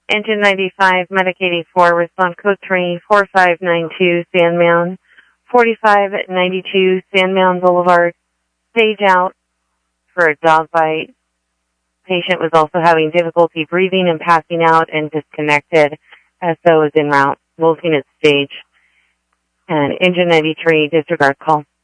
Engine 95, Medic 84, respond code 3, 4592 Sandmound, 4592 Sandmound Boulevard, stage out for a dog bite. Patient was also having difficulty breathing and passing out and disconnected. SO is en route. Looking at stage. And Engine 93, disregard call.